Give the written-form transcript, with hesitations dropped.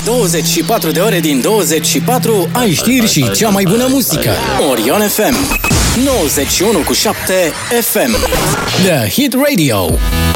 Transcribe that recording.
24 de ore din 24 ai știri și cea mai bună muzică. Orion FM 91.7 FM The Hit Radio.